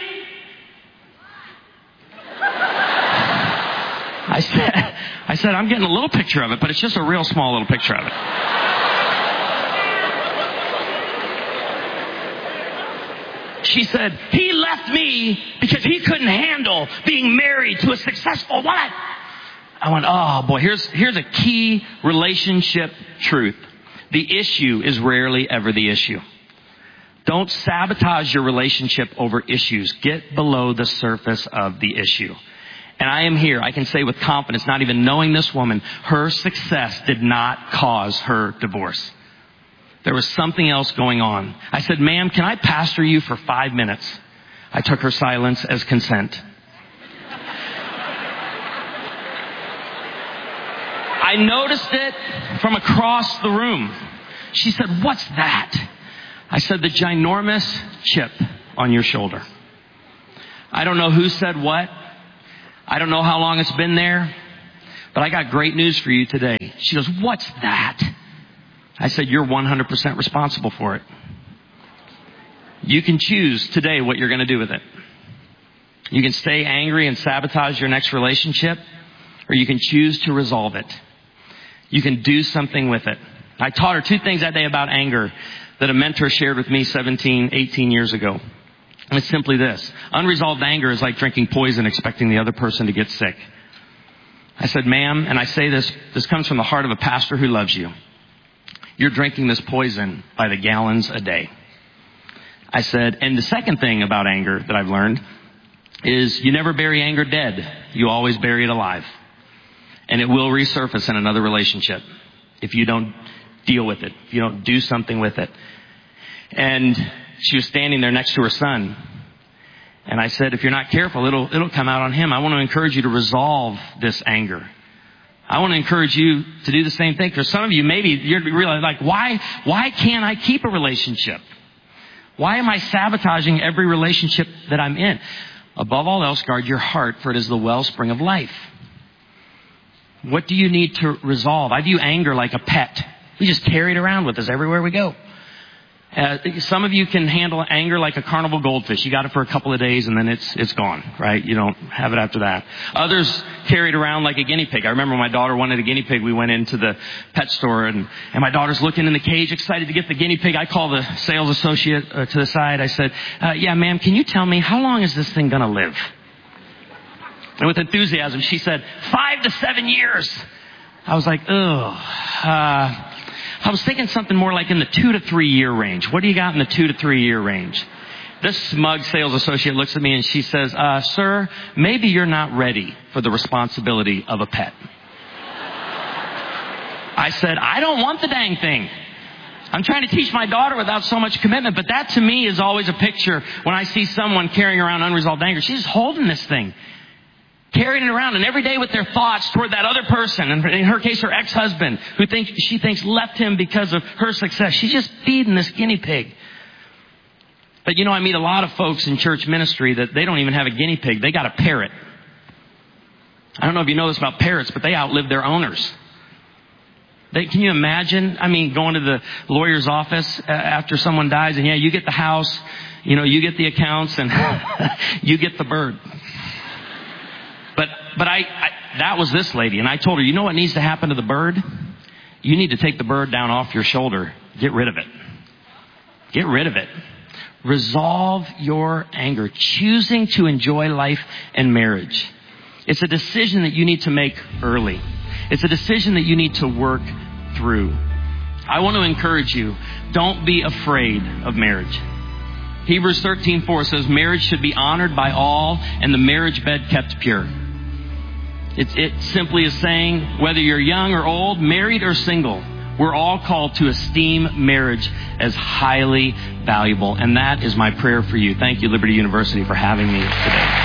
I said, I said, I'm getting a little picture of it, but it's just a real small little picture of it. She said, he left me because he couldn't handle being married to a successful wife. I went, oh boy, here's, here's a key relationship truth. The issue is rarely ever the issue. Don't sabotage your relationship over issues. Get below the surface of the issue. And I am here, I can say with confidence, not even knowing this woman, her success did not cause her divorce. There was something else going on. I said, ma'am, can I pastor you for five minutes? I took her silence as consent. I noticed it from across the room. She said, what's that? I said, the ginormous chip on your shoulder. I don't know who said what. I don't know how long it's been there. But I got great news for you today. She goes, what's that? I said, you're one hundred percent responsible for it. You can choose today what you're going to do with it. You can stay angry and sabotage your next relationship, or you can choose to resolve it. You can do something with it. I taught her two things that day about anger that a mentor shared with me seventeen, eighteen years ago. And it's simply this. Unresolved anger is like drinking poison expecting the other person to get sick. I said, ma'am, and I say this, this comes from the heart of a pastor who loves you. You're drinking this poison by the gallons a day. I said, and the second thing about anger that I've learned is you never bury anger dead. You always bury it alive. And it will resurface in another relationship if you don't deal with it, if you don't do something with it. And she was standing there next to her son. And I said, if you're not careful, it'll, it'll come out on him. I want to encourage you to resolve this anger. I want to encourage you to do the same thing. Because some of you, maybe you're really like, why, why can't I keep a relationship? Why am I sabotaging every relationship that I'm in? Above all else, guard your heart, for it is the wellspring of life. What do you need to resolve? I view anger like a pet. We just carry it around with us everywhere we go. Uh, some of you can handle anger like a carnival goldfish. You got it for a couple of days and then it's it's gone, right? You don't have it after that. Others carry it around like a guinea pig. I remember when my daughter wanted a guinea pig, we went into the pet store and, and my daughter's looking in the cage, excited to get the guinea pig. I call the sales associate uh, to the side. I said, uh, yeah, ma'am, can you tell me how long is this thing going to live? And with enthusiasm, she said, five to seven years. I was like, ugh. Uh, I was thinking something more like in the two to three year range. What do you got in the two to three year range? This smug sales associate looks at me and she says, uh, sir, maybe you're not ready for the responsibility of a pet. I said, I don't want the dang thing. I'm trying to teach my daughter without so much commitment, but that to me is always a picture when I see someone carrying around unresolved anger. She's holding this thing, carrying it around, and every day with their thoughts toward that other person, and in her case, her ex-husband, who thinks she thinks left him because of her success. She's just feeding this guinea pig. But you know, I meet a lot of folks in church ministry that they don't even have a guinea pig. They got a parrot. I don't know if you know this about parrots, but they outlive their owners. They, can you imagine? I mean, going to the lawyer's office after someone dies, and yeah, you get the house, you know, you get the accounts, and you get the bird. But but I, I that was this lady, and I told her, you know what needs to happen to the bird? You need to take the bird down off your shoulder. Get rid of it. Get rid of it. Resolve your anger. Choosing to enjoy life and marriage. It's a decision that you need to make early. It's a decision that you need to work through. I want to encourage you, don't be afraid of marriage. Hebrews thirteen four says marriage should be honored by all and the marriage bed kept pure. It, it simply is saying whether you're young or old, married or single, we're all called to esteem marriage as highly valuable. And that is my prayer for you. Thank you, Liberty University, for having me today.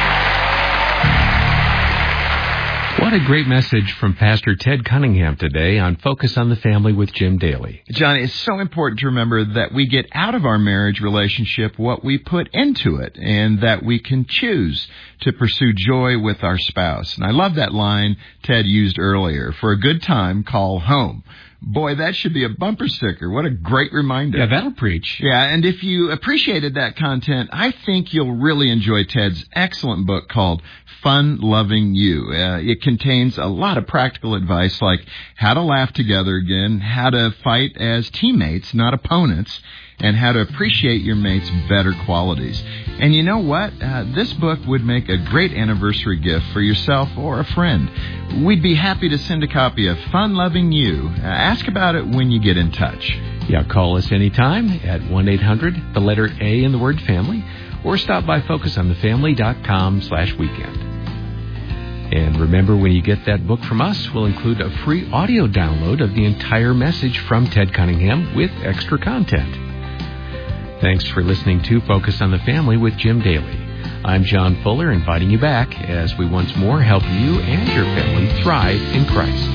What a great message from Pastor Ted Cunningham today on Focus on the Family with Jim Daly. John, it's so important to remember that we get out of our marriage relationship what we put into it, and that we can choose to pursue joy with our spouse. And I love that line Ted used earlier. For a good time, call home. Boy, that should be a bumper sticker. What a great reminder. Yeah, that'll preach. Yeah, and if you appreciated that content, I think you'll really enjoy Ted's excellent book called Fun Loving You. Uh, it contains a lot of practical advice like how to laugh together again, how to fight as teammates, not opponents, and how to appreciate your mate's better qualities. And you know what? Uh, this book would make a great anniversary gift for yourself or a friend. We'd be happy to send a copy of Fun Loving You. Uh, ask about it when you get in touch. Yeah, call us anytime at one eight hundred, the letter A in the word family, or stop by focus on the family dot com slash weekend. And remember, when you get that book from us, we'll include a free audio download of the entire message from Ted Cunningham with extra content. Thanks for listening to Focus on the Family with Jim Daly. I'm John Fuller, inviting you back as we once more help you and your family thrive in Christ.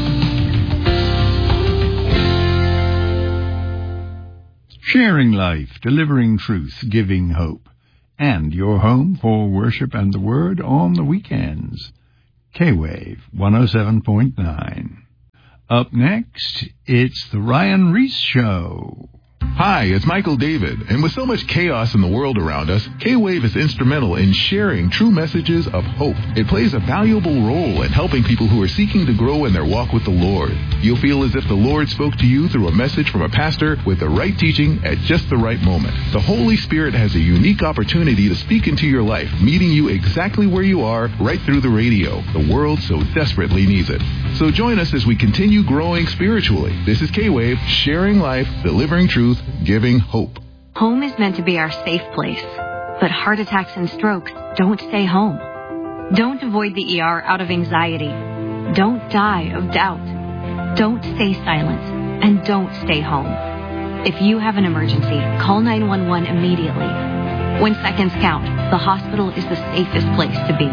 Sharing life, delivering truth, giving hope. And your home for worship and the Word on the weekends. K-Wave one oh seven point nine. Up next, it's the Ryan Reese Show. Hi, it's Michael David, and with so much chaos in the world around us, K-Wave is instrumental in sharing true messages of hope. It plays a valuable role in helping people who are seeking to grow in their walk with the Lord. You'll feel as if the Lord spoke to you through a message from a pastor with the right teaching at just the right moment. The Holy Spirit has a unique opportunity to speak into your life, meeting you exactly where you are, right through the radio. The world so desperately needs it. So join us as we continue growing spiritually. This is K-Wave, sharing life, delivering truth, giving hope. Home is meant to be our safe place, but heart attacks and strokes don't stay home. Don't avoid the E R out of anxiety. Don't die of doubt. Don't stay silent, and don't stay home. If you have an emergency, call nine one one immediately. When seconds count, the hospital is the safest place to be.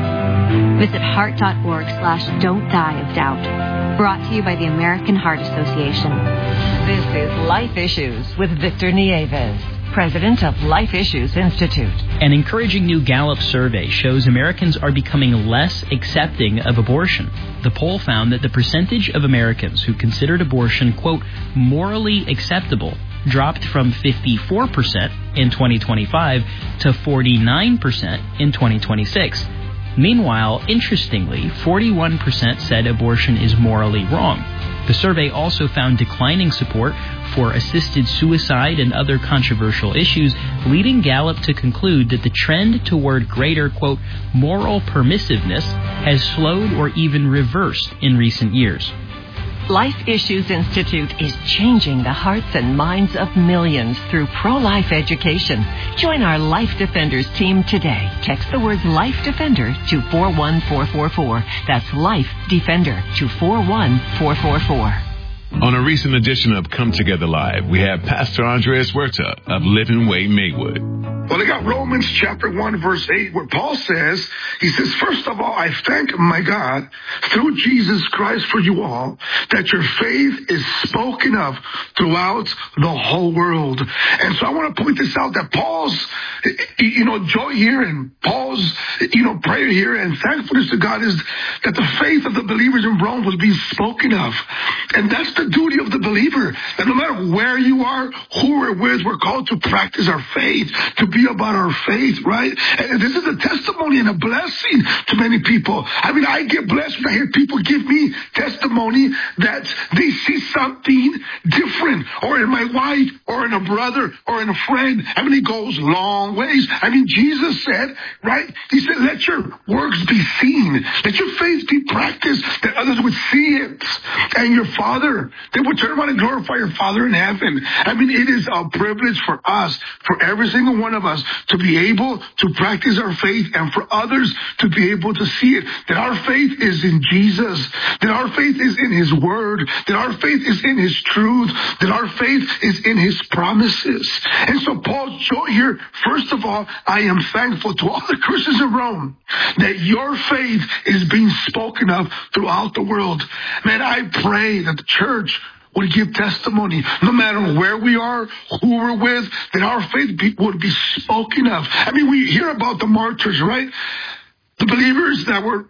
Visit heart.org slash don't die of doubt. Brought to you by the American Heart Association. This is Life Issues with Victor Nieves, president of Life Issues Institute. An encouraging new Gallup survey shows Americans are becoming less accepting of abortion. The poll found that the percentage of Americans who considered abortion, quote, morally acceptable dropped from fifty-four percent in twenty twenty-five to forty-nine percent in twenty twenty-six. Meanwhile, interestingly, forty-one percent said abortion is morally wrong. The survey also found declining support for assisted suicide and other controversial issues, leading Gallup to conclude that the trend toward greater, quote, moral permissiveness has slowed or even reversed in recent years. Life Issues Institute is changing the hearts and minds of millions through pro-life education. Join our Life Defenders team today. Text the words Life Defender to four one four four four. That's Life Defender to four one four four four. On a recent edition of Come Together Live, we have Pastor Andres Huerta of Living Way Maywood. Well, they got Romans chapter one, verse eight, where Paul says, he says, first of all, I thank my God through Jesus Christ for you all, that your faith is spoken of throughout the whole world. And so I want to point this out, that Paul's, you know, joy here and Paul's, you know, prayer here and thankfulness to God is that the faith of the believers in Rome was being spoken of. And that's the duty of the believer, that no matter where you are, who we're with, we're called to practice our faith, to be about our faith, right? And this is a testimony and a blessing to many people. I mean, I get blessed when I hear people give me testimony that they see something different, or in my wife, or in a brother, or in a friend. I mean, it goes long ways. I mean, Jesus said, right? He said, let your works be seen. Let your faith be practiced, that others would see it. And your Father, they would turn around and glorify your Father in heaven. I mean, it is a privilege for us, for every single one of us, to be able to practice our faith, and for others to be able to see it, that our faith is in Jesus, that our faith is in His Word, that our faith is in His truth, that our faith is in His promises. And so Paul's joy here, first of all, I am thankful to all the Christians in Rome that your faith is being spoken of throughout the world. Man, I pray that the church would give testimony, no matter where we are, who we're with, that our faith be, would be spoken of. I mean, we hear about the martyrs, right? The believers that were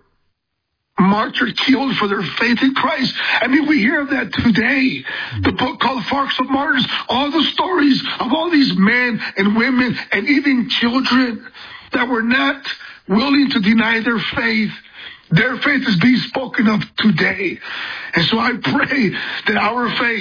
martyred, killed for their faith in Christ. I mean, we hear of that today. The book called Forks of Martyrs, all the stories of all these men and women and even children that were not willing to deny their faith. Their faith is being spoken of today. And so I pray that our faith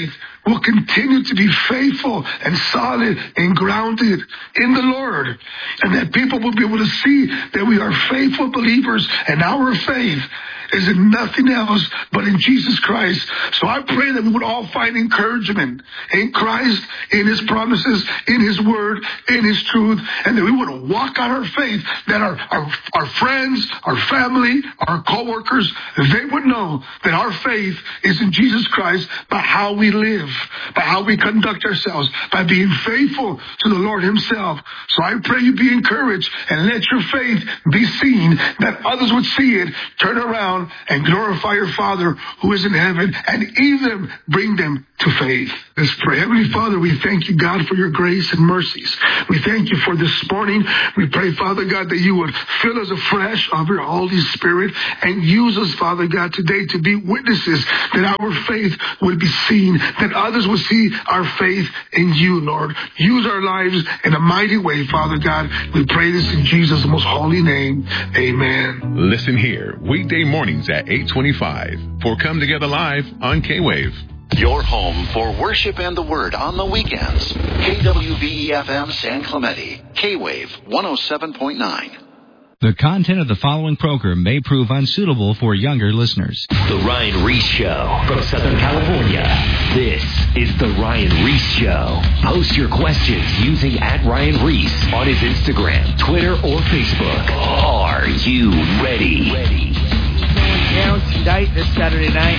will continue to be faithful and solid and grounded in the Lord. And that people will be able to see that we are faithful believers and our faith is in nothing else but in Jesus Christ. So I pray that we would all find encouragement in Christ, in His promises, in His word, in His truth, and that we would walk out our faith, that our, our, our friends, our family, our co-workers, they would know that our faith is in Jesus Christ by how we live, by how we conduct ourselves, by being faithful to the Lord Himself. So I pray you be encouraged and let your faith be seen, that others would see it, turn around, and glorify your Father who is in heaven, and even bring them to faith. Let's pray. Heavenly Father, we thank you, God, for your grace and mercies. We thank you for this morning. We pray, Father God, that you would fill us afresh of your Holy Spirit and use us, Father God, today to be witnesses, that our faith would be seen, that others would see our faith in you, Lord. Use our lives in a mighty way, Father God. We pray this in Jesus' most holy name. Amen. Listen here, weekday mornings at eight twenty-five for Come Together Live on K-Wave. Your home for worship and the Word on the weekends. K W V E F M San Clemente, K-Wave one oh seven point nine. The content of the following program may prove unsuitable for younger listeners. The Ryan Reese Show from Southern California. This is The Ryan Reese Show. Post your questions using at Ryan Reese on his Instagram, Twitter, or Facebook. Are you ready? Going down tonight, this Saturday night.